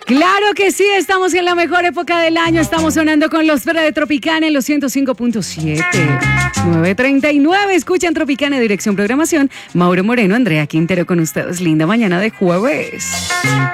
Claro que sí, estamos en la mejor época del año. Estamos sonando con los Pera de Tropicana en los 105.7. 9:39. Escuchan Tropicana, dirección programación. Mauro Moreno, Andrea Quintero con ustedes. Linda mañana de jueves.